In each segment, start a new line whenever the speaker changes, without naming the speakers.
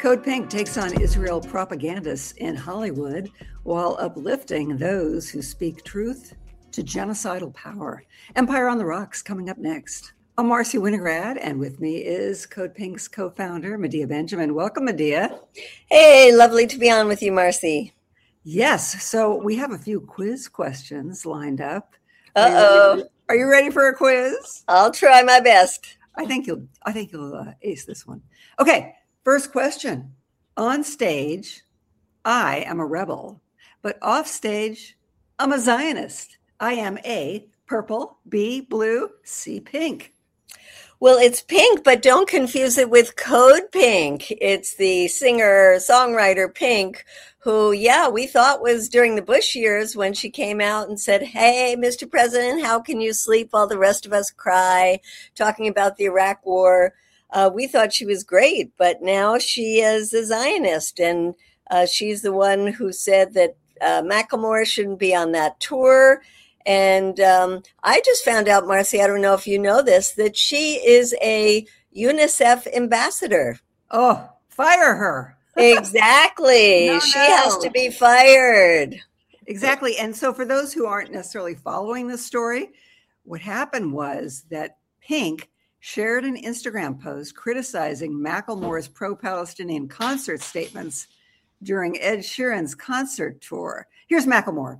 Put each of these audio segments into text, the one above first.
Code Pink takes on Israel propagandists in Hollywood while uplifting those who speak truth to genocidal power. Empire on the Rocks coming up next. I'm Marcy Winograd, and with me is Code Pink's co-founder, Medea Benjamin. Welcome, Medea.
Hey, lovely to be on with you, Marcy.
Yes, so we have a few quiz questions lined up.
Uh-oh.
Are you ready for a quiz?
I'll try my best.
I think you'll ace this one. Okay, first question. On stage, I am a rebel, but off stage, I'm a Zionist. I am A, purple, B, blue, C, pink.
Well, it's Pink, but don't confuse it with Code Pink. It's the singer-songwriter Pink, who, we thought was during the Bush years when she came out and said, "Hey, Mr. President, how can you sleep while the rest of us cry?" Talking about the Iraq War. We thought she was great, but now she is a Zionist, and she's the one who said that Macklemore shouldn't be on that tour. And I just found out, Marcy, I don't know if you know this, that she is a UNICEF ambassador.
Oh, fire her.
Exactly.
No.
She has to be fired.
Exactly. And so for those who aren't necessarily following this story, what happened was that Pink shared an Instagram post criticizing Macklemore's pro-Palestinian concert statements during Ed Sheeran's concert tour. Here's Macklemore.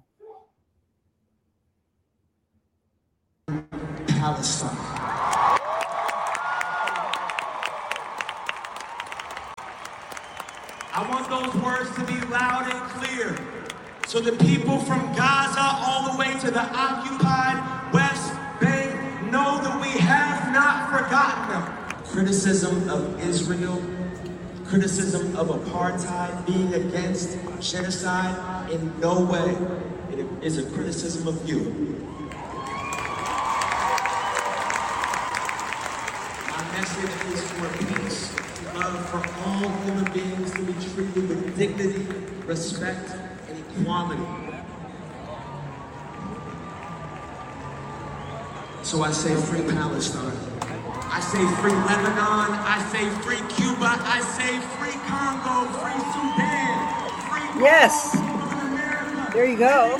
Palestine. I want those words to be loud and clear so the people from Gaza all the way to the occupied West Bank know that we have not forgotten them. Criticism of Israel, criticism of apartheid, being against genocide, in no way it is a criticism of you. Message is for peace, love for all human beings to be treated with dignity, respect, and equality. So I say free Palestine. I say free Lebanon. I say free Cuba. I say free Congo, free Sudan, free
yes.
America.
There you go.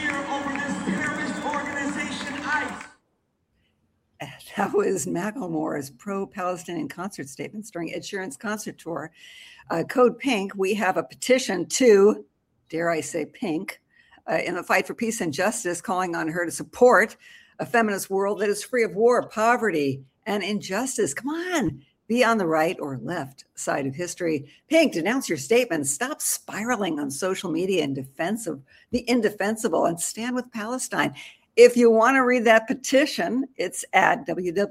That was Macklemore's pro-Palestinian concert statements during Ed Sheeran's concert tour. Code Pink, we have a petition to, dare I say pink, in the fight for peace and justice, calling on her to support a feminist world that is free of war, poverty, and injustice. Come on, be on the right or left side of history. Pink, denounce your statements. Stop spiraling on social media in defense of the indefensible and stand with Palestine. If you want to read that petition, it's at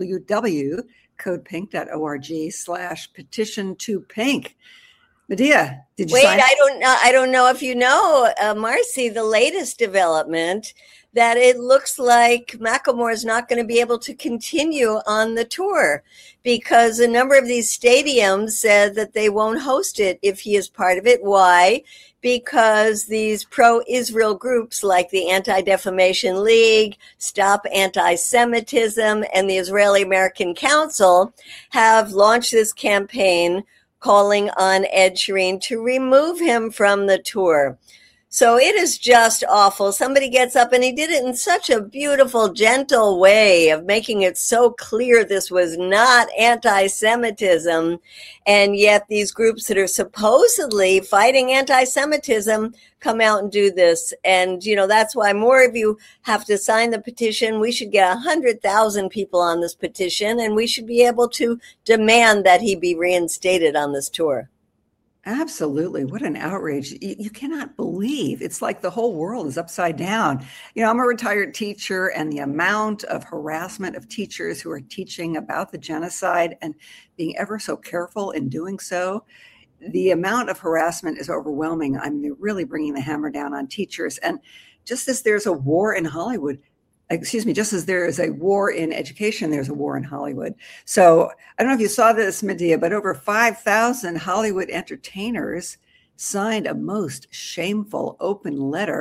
www.codepink.org/petition2pink. Medea, did you sign?
I don't know if you know, Marcy, the latest development that it looks like Macklemore is not going to be able to continue on the tour because a number of these stadiums said that they won't host it if he is part of it. Why? Because these pro-Israel groups like the Anti-Defamation League, Stop Anti-Semitism, and the Israeli American Council have launched this campaign calling on Ed Sheeran to remove him from the tour. So it is just awful. Somebody gets up and he did it in such a beautiful, gentle way of making it so clear this was not anti-Semitism. And yet these groups that are supposedly fighting anti-Semitism come out and do this. And, that's why more of you have to sign the petition. We should get 100,000 people on this petition, and we should be able to demand that he be reinstated on this tour.
Absolutely. What an outrage. You cannot believe it's like the whole world is upside down. I'm a retired teacher, and the amount of harassment of teachers who are teaching about the genocide and being ever so careful in doing so, the amount of harassment is overwhelming. I'm really bringing the hammer down on teachers. And just as there's a war in Hollywood, just as there is a war in education, there's a war in Hollywood. So I don't know if you saw this, Medea, but over 5,000 Hollywood entertainers signed a most shameful open letter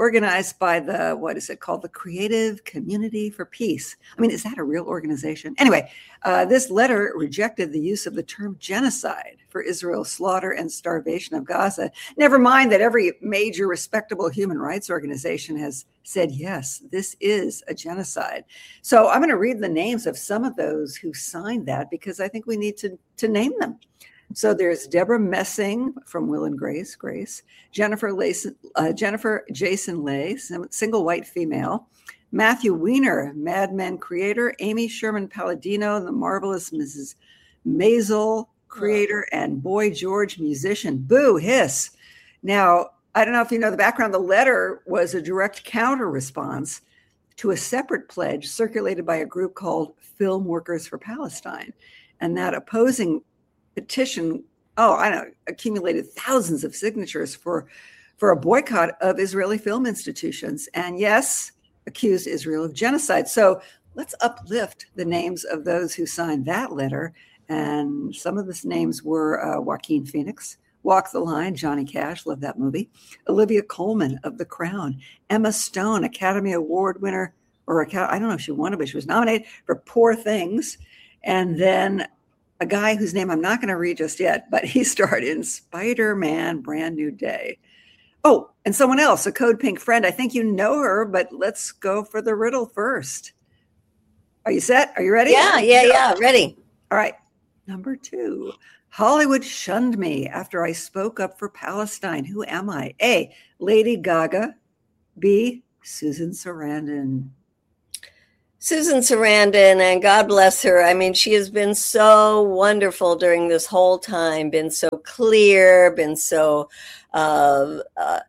organized by the, what is it called? The Creative Community for Peace. I mean, is that a real organization? Anyway, this letter rejected the use of the term genocide for Israel's slaughter and starvation of Gaza. Never mind that every major respectable human rights organization has said, yes, this is a genocide. So I'm going to read the names of some of those who signed that because I think we need to name them. So there's Deborah Messing from Will and Grace, Jennifer Jason Leigh, single white female, Matthew Weiner, Mad Men creator, Amy Sherman Palladino, the marvelous Mrs. Maisel creator, and Boy George musician. Boo, hiss. Now, I don't know if you know the background. The letter was a direct counter response to a separate pledge circulated by a group called Film Workers for Palestine. And that opposing petition, accumulated thousands of signatures for a boycott of Israeli film institutions. And yes, accused Israel of genocide. So let's uplift the names of those who signed that letter. And some of those names were Joaquin Phoenix, Walk the Line, Johnny Cash, love that movie, Olivia Colman of The Crown, Emma Stone, Academy Award winner, I don't know if she won it, but she was nominated for Poor Things. And then a guy whose name I'm not going to read just yet, but he starred in Spider-Man Brand New Day. Oh, and someone else, a Code Pink friend. I think you know her, but let's go for the riddle first. Are you set? Are you ready?
Yeah, ready.
All right. Number 2. Hollywood shunned me after I spoke up for Palestine. Who am I? A, Lady Gaga. B, Susan Sarandon.
Susan Sarandon, and God bless her. I mean, she has been so wonderful during this whole time, been so clear, been so her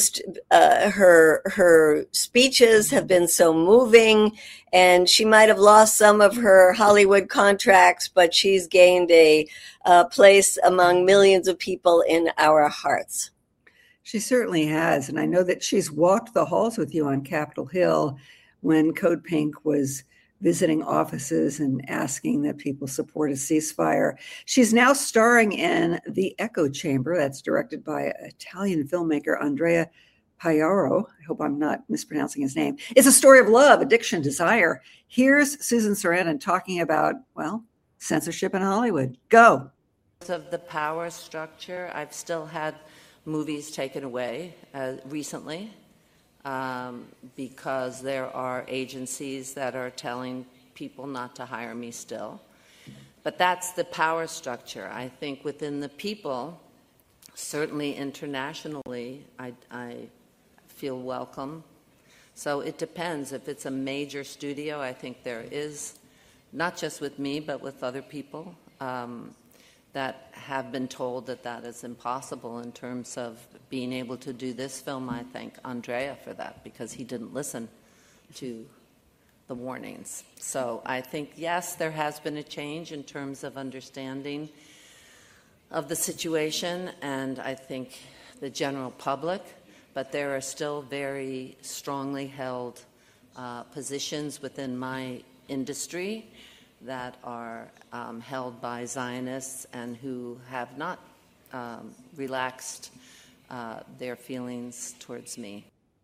speeches have been so moving, and she might have lost some of her Hollywood contracts, but she's gained a place among millions of people in our hearts.
She certainly has, and I know that she's walked the halls with you on Capitol Hill when Code Pink was visiting offices and asking that people support a ceasefire. She's now starring in The Echo Chamber, that's directed by Italian filmmaker Andrea Paiaro. I hope I'm not mispronouncing his name. It's a story of love, addiction, desire. Here's Susan Sarandon talking about, censorship in Hollywood. Go.
Of the power structure, I've still had movies taken away recently. Because there are agencies that are telling people not to hire me still. But that's the power structure. I think within the people, certainly internationally, I feel welcome. So it depends. If it's a major studio, I think there is, not just with me, but with other people that have been told that that is impossible in terms of being able to do this film. I thank Andrea for that because he didn't listen to the warnings. So I think, yes, there has been a change in terms of understanding of the situation, and I think the general public, but there are still very strongly held positions within my industry that are held by Zionists and who have not relaxed their feelings towards me.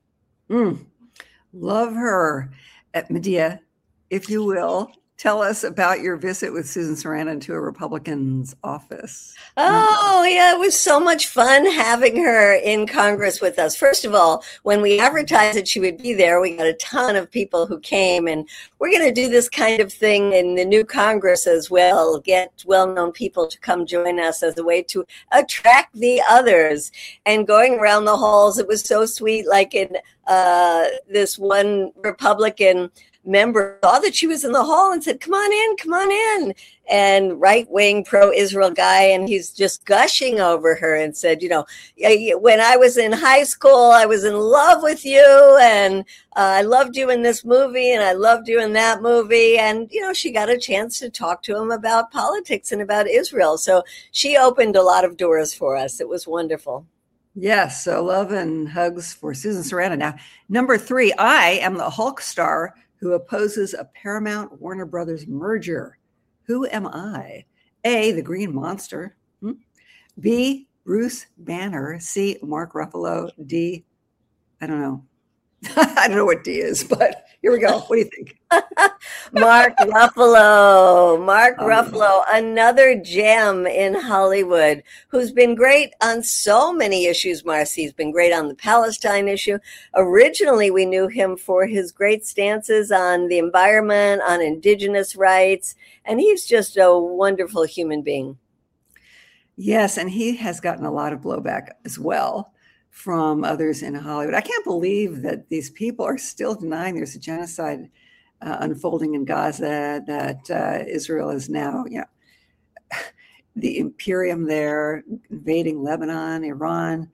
Love her. Medea, if you will, tell us about your visit with Susan Sarandon to a Republican's office.
Oh, yeah, it was so much fun having her in Congress with us. First of all, when we advertised that she would be there, we got a ton of people who came, and we're going to do this kind of thing in the new Congress as well, get well-known people to come join us as a way to attract the others. And going around the halls, it was so sweet, like in this one Republican member saw that she was in the hall and said, come on in. And right-wing pro-Israel guy, and he's just gushing over her and said, when I was in high school, I was in love with you, and I loved you in this movie, and I loved you in that movie. And, she got a chance to talk to him about politics and about Israel. So she opened a lot of doors for us. It was wonderful.
Yes, so love and hugs for Susan Sarandon. Now, number 3, I am the Hulk star who opposes a Paramount Warner Brothers merger. Who am I? A, the Green Monster. B, Bruce Banner. C, Mark Ruffalo. D, I don't know, I don't know what D is, but here we go. What do you think?
Mark Ruffalo, another gem in Hollywood, who's been great on so many issues, Marcy. He's been great on the Palestine issue. Originally, we knew him for his great stances on the environment, on indigenous rights, and he's just a wonderful human being.
Yes, and he has gotten a lot of blowback as well from others in Hollywood. I can't believe that these people are still denying there's a genocide unfolding in Gaza, that Israel is now, the imperium there invading Lebanon, Iran.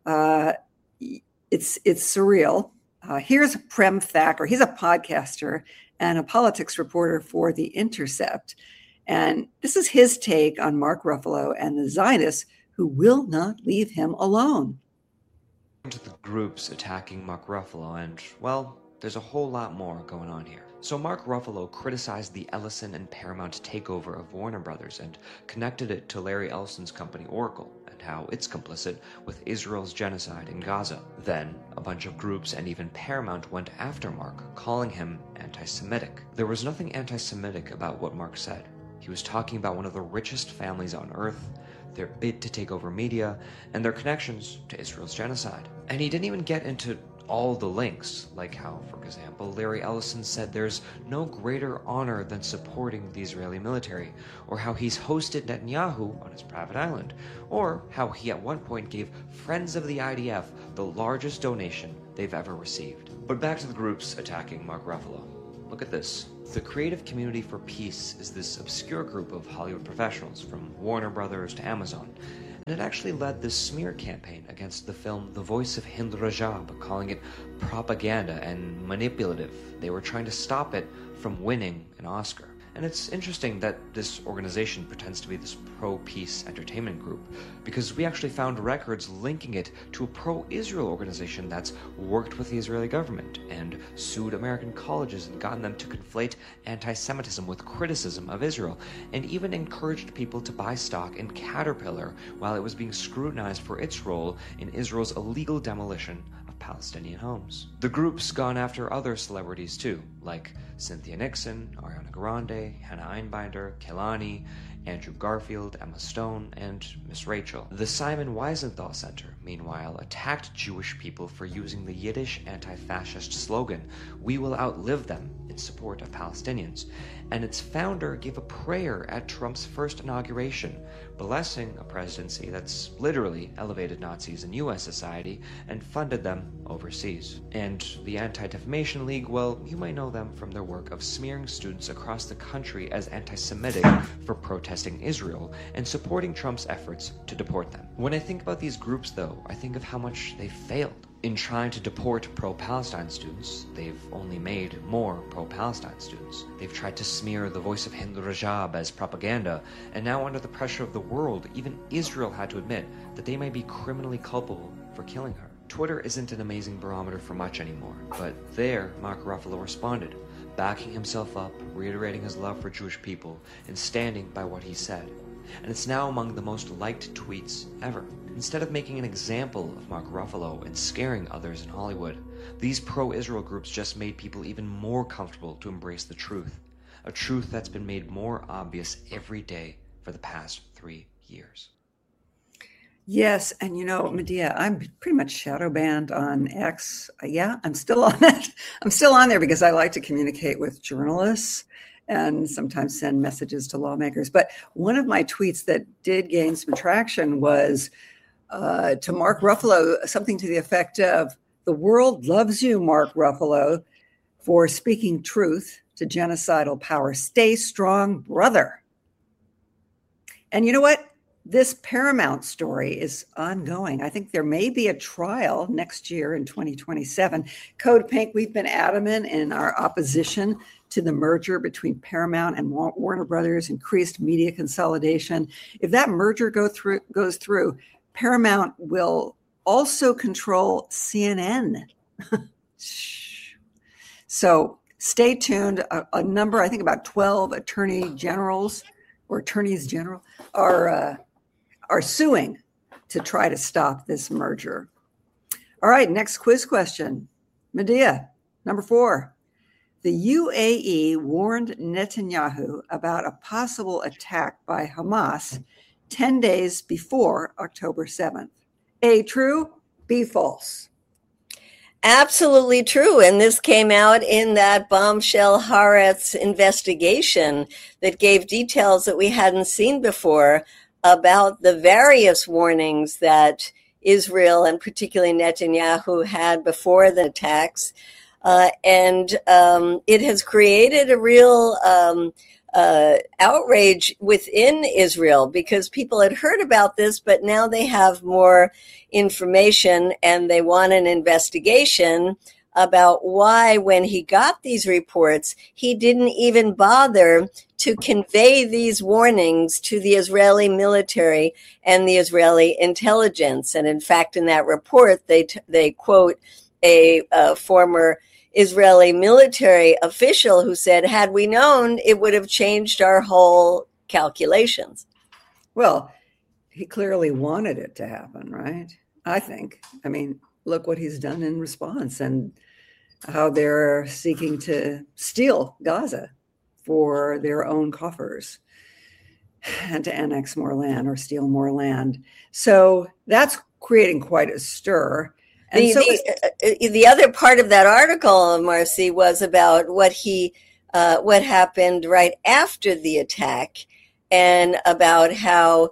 It's surreal. Here's Prem Thacker. He's a podcaster and a politics reporter for The Intercept. And this is his take on Mark Ruffalo and the Zionists who will not leave him alone.
To the groups attacking Mark Ruffalo, and, well, there's a whole lot more going on here. So Mark Ruffalo criticized the Ellison and Paramount takeover of Warner Brothers and connected it to Larry Ellison's company Oracle and how it's complicit with Israel's genocide in Gaza. Then, a bunch of groups and even Paramount went after Mark, calling him anti-Semitic. There was nothing anti-Semitic about what Mark said. He was talking about one of the richest families on earth, their bid to take over media, and their connections to Israel's genocide. And he didn't even get into all the links, like how, for example, Larry Ellison said there's no greater honor than supporting the Israeli military, or how he's hosted Netanyahu on his private island, or how he at one point gave Friends of the IDF the largest donation they've ever received. But back to the groups attacking Mark Ruffalo. Look at this. The Creative Community for Peace is this obscure group of Hollywood professionals, from Warner Brothers to Amazon, and it actually led this smear campaign against the film The Voice of Hind Rajab, calling it propaganda and manipulative. They were trying to stop it from winning an Oscar. And it's interesting that this organization pretends to be this pro-peace entertainment group, because we actually found records linking it to a pro-Israel organization that's worked with the Israeli government and sued American colleges and gotten them to conflate anti-Semitism with criticism of Israel, and even encouraged people to buy stock in Caterpillar while it was being scrutinized for its role in Israel's illegal demolition of Palestinian homes. The group's gone after other celebrities too, like Cynthia Nixon, Ariana Grande, Hannah Einbinder, Kehlani, Andrew Garfield, Emma Stone, and Miss Rachel. The Simon Wiesenthal Center, meanwhile, attacked Jewish people for using the Yiddish anti-fascist slogan, "We will outlive them," in support of Palestinians. And its founder gave a prayer at Trump's first inauguration, blessing a presidency that's literally elevated Nazis in U.S. society and funded them overseas. And the Anti-Defamation League, well, you might know them from their work of smearing students across the country as anti-Semitic for protesting Israel and supporting Trump's efforts to deport them. When I think about these groups, though, I think of how much they failed. In trying to deport pro-Palestine students, they've only made more pro-Palestine students. They've tried to smear The Voice of Hind Rajab as propaganda, and now under the pressure of the world, even Israel had to admit that they might be criminally culpable for killing her. Twitter isn't an amazing barometer for much anymore, but there Mark Ruffalo responded, backing himself up, reiterating his love for Jewish people, and standing by what he said. And it's now among the most liked tweets ever. Instead of making an example of Mark Ruffalo and scaring others in Hollywood, these pro-Israel groups just made people even more comfortable to embrace the truth, a truth that's been made more obvious every day for the past 3 years.
Yes, and Medea, I'm pretty much shadow banned on X. Yeah, I'm still on it. I'm still on there because I like to communicate with journalists and sometimes send messages to lawmakers. But one of my tweets that did gain some traction was to Mark Ruffalo, something to the effect of, "The world loves you, Mark Ruffalo, for speaking truth to genocidal power. Stay strong, brother." And you know what? This Paramount story is ongoing. I think there may be a trial next year in 2027. Code Pink, we've been adamant in our opposition to the merger between Paramount and Warner Brothers, increased media consolidation. If that merger goes through, Paramount will also control CNN. So stay tuned. A number, I think about 12 attorneys general are suing to try to stop this merger. All right, next quiz question. Medea, number 4. The UAE warned Netanyahu about a possible attack by Hamas 10 days before October 7th. A, true, B, false.
Absolutely true. And this came out in that bombshell Haaretz investigation that gave details that we hadn't seen before about the various warnings that Israel and particularly Netanyahu had before the attacks. And it has created a real outrage within Israel because people had heard about this, but now they have more information and they want an investigation about why, when he got these reports, he didn't even bother to convey these warnings to the Israeli military and the Israeli intelligence. And in fact, in that report, they quote a former Israeli military official who said, had we known, it would have changed our whole calculations.
Well, he clearly wanted it to happen, right? I think. I mean, look what he's done in response and how they're seeking to steal Gaza for their own coffers and to annex more land or steal more land. So that's creating quite a stir. And
the other part of that article, Marcy, was about what happened right after the attack and about how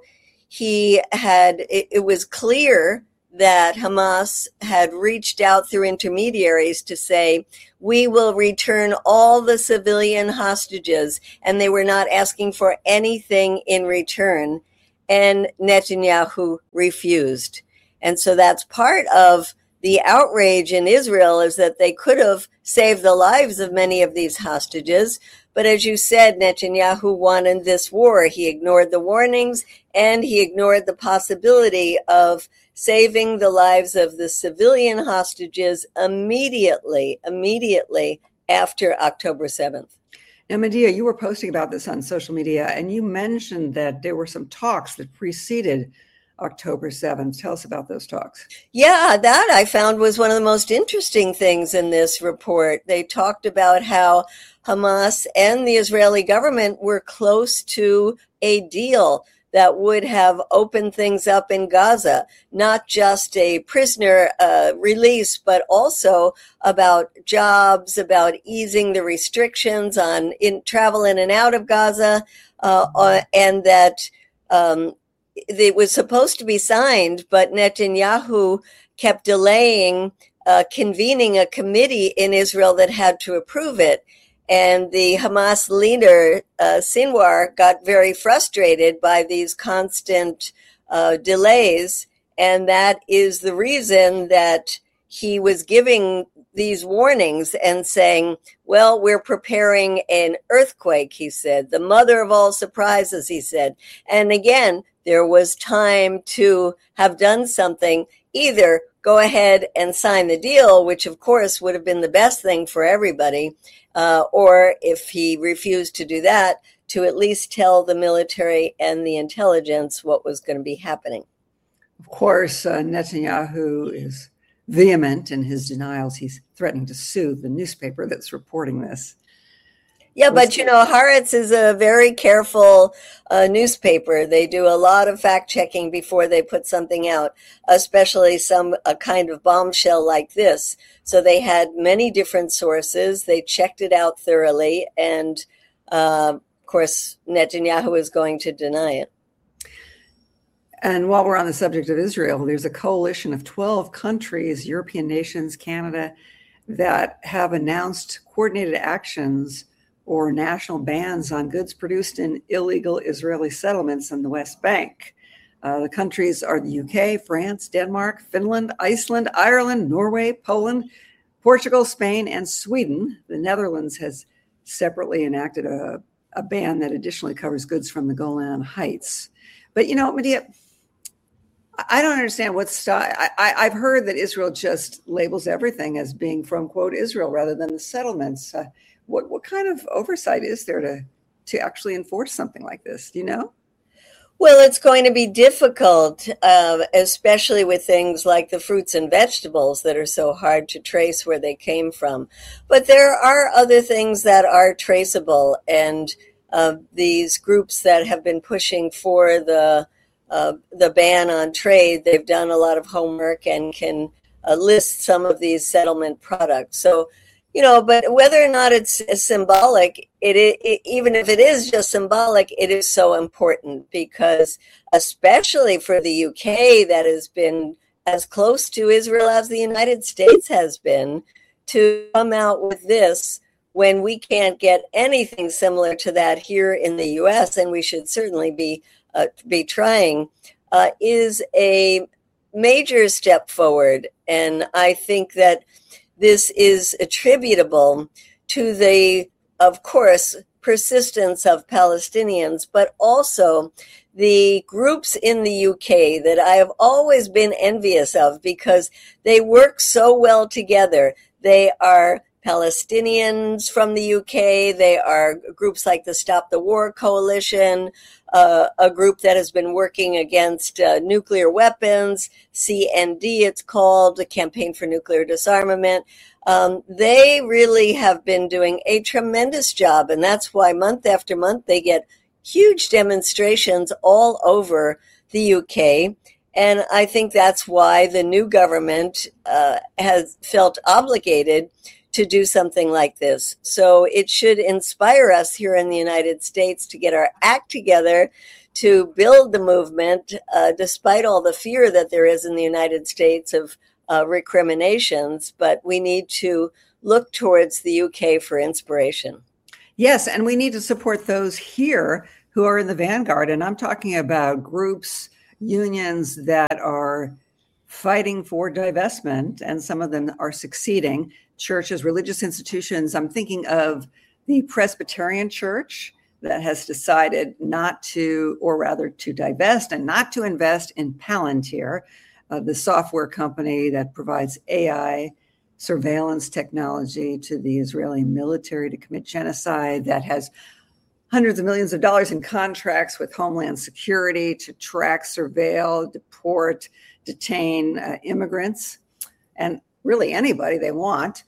it was clear that Hamas had reached out through intermediaries to say, we will return all the civilian hostages, and they were not asking for anything in return. And Netanyahu refused. And so that's part of the outrage in Israel, is that they could have saved the lives of many of these hostages. But as you said, Netanyahu wanted this war. He ignored the warnings and he ignored the possibility of saving the lives of the civilian hostages immediately after October 7th.
Now, Medea, you were posting about this on social media, and you mentioned that there were some talks that preceded October 7th. Tell us about those talks.
Yeah, that I found was one of the most interesting things in this report. They talked about how Hamas and the Israeli government were close to a deal that would have opened things up in Gaza, not just a prisoner release, but also about jobs, about easing the restrictions on travel in and out of Gaza, and that it was supposed to be signed, but Netanyahu kept delaying convening a committee in Israel that had to approve it. And the Hamas leader, Sinwar, got very frustrated by these constant delays. And that is the reason that he was giving these warnings and saying, well, we're preparing an earthquake, he said, the mother of all surprises, he said. And again, there was time to have done something, either go ahead and sign the deal, which of course would have been the best thing for everybody, or if he refused to do that, to at least tell the military and the intelligence what was going to be happening.
Of course, Netanyahu is vehement in his denials. He's threatening to sue the newspaper that's reporting this.
Yeah, but Haaretz is a very careful newspaper. They do a lot of fact checking before they put something out, especially a kind of bombshell like this. So they had many different sources. They checked it out thoroughly. And of course, Netanyahu is going to deny it.
And while we're on the subject of Israel, there's a coalition of 12 countries, European nations, Canada, that have announced coordinated actions or national bans on goods produced in illegal Israeli settlements in the West Bank. The countries are the UK, France, Denmark, Finland, Iceland, Ireland, Norway, Poland, Portugal, Spain, and Sweden. The Netherlands has separately enacted a ban that additionally covers goods from the Golan Heights. But, Medea, I don't understand I've heard that Israel just labels everything as being from, quote, Israel rather than the settlements. What kind of oversight is there to actually enforce something like this? Do you know?
Well, it's going to be difficult, especially with things like the fruits and vegetables that are so hard to trace where they came from. But there are other things that are traceable, and these groups that have been pushing for the ban on trade, they've done a lot of homework and can list some of these settlement products. So, but whether or not it's symbolic, even if it is just symbolic, it is so important, because especially for the UK, that has been as close to Israel as the United States has been, to come out with this when we can't get anything similar to that here in the US, and we should certainly be trying, is a major step forward. And I think that this is attributable to the, of course, persistence of Palestinians, but also the groups in the UK that I have always been envious of, because they work so well together. They are Palestinians from the UK. They are groups like the Stop the War Coalition, a group that has been working against nuclear weapons, CND it's called, the Campaign for Nuclear Disarmament. They really have been doing a tremendous job, and that's why month after month they get huge demonstrations all over the UK. And I think that's why the new government has felt obligated to do something like this. So it should inspire us here in the United States to get our act together to build the movement, despite all the fear that there is in the United States of recriminations. But we need to look towards the UK for inspiration.
Yes, and we need to support those here who are in the vanguard. And I'm talking about groups, unions that are fighting for divestment, and some of them are succeeding. Churches, religious institutions. I'm thinking of the Presbyterian Church that has decided not to, or rather to divest and not to invest in Palantir, the software company that provides AI surveillance technology to the Israeli military to commit genocide, that has hundreds of millions of dollars in contracts with Homeland Security to track, surveil, deport, detain immigrants, and really anybody they want.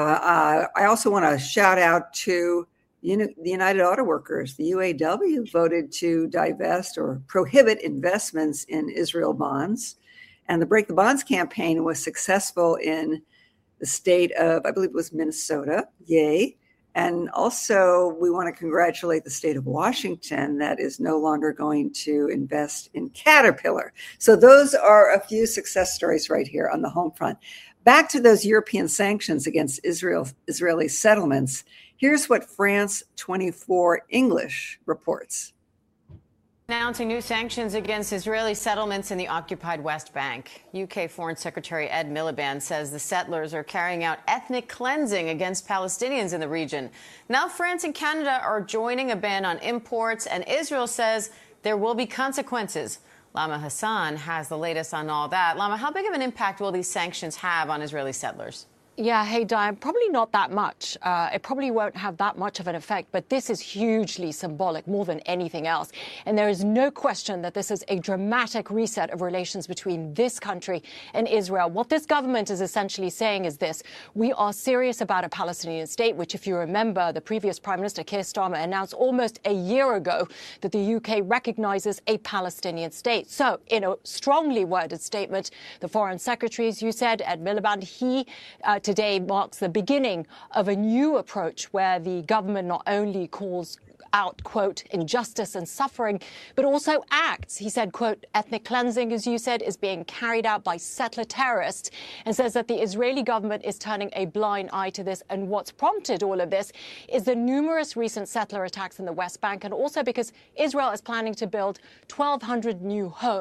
I also want to shout out to the United Auto Workers. The UAW voted to divest or prohibit investments in Israel bonds. And the Break the Bonds campaign was successful in the state of, I believe it was Minnesota. Yay. And also, we want to congratulate the state of Washington that is no longer going to invest in Caterpillar. So those are a few success stories right here on the home front. Back to those European sanctions against Israeli settlements. Here's what France 24 English reports.
Announcing new sanctions against Israeli settlements in the occupied West Bank. UK Foreign Secretary Ed Miliband says the settlers are carrying out ethnic cleansing against Palestinians in the region. Now France and Canada are joining a ban on imports, and Israel says there will be consequences. Lama Hassan has the latest on all that. Lama, how big of an impact will these sanctions have on Israeli settlers?
Yeah, hey, Diane, probably not that much. It probably won't have that much of an effect, but this is hugely symbolic, more than anything else. And there is no question that this is a dramatic reset of relations between this country and Israel. What this government is essentially saying is this: we are serious about a Palestinian state, which, if you remember, the previous Prime Minister Keir Starmer announced almost a year ago that the UK recognizes a Palestinian state. So, in a strongly worded statement, the Foreign Secretary, as you said, Ed Miliband, he today marks the beginning of a new approach where the government not only calls out, quote, injustice and suffering, but also acts. He said, quote, ethnic cleansing, as you said, is being carried out by settler terrorists, and says that the Israeli government is turning a blind eye to this. And what's prompted all of this is the numerous recent settler attacks in the West Bank, and also because Israel is planning to build 1,200 new homes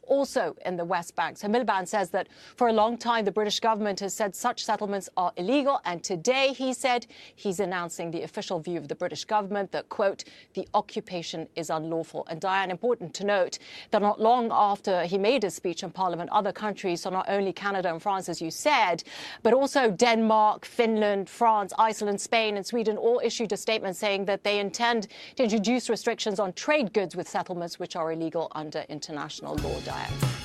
also in the West Bank. So Miliband says that for a long time, the British government has said such settlements are illegal. And today, he said, he's announcing the official view of the British government that, quote, the occupation is unlawful. And Diane, important to note that not long after he made his speech in Parliament, other countries, so not only Canada and France, as you said, but also Denmark, Finland, France, Iceland, Spain and Sweden all issued a statement saying that they intend to introduce restrictions on trade goods with settlements which are illegal under international law, Diane.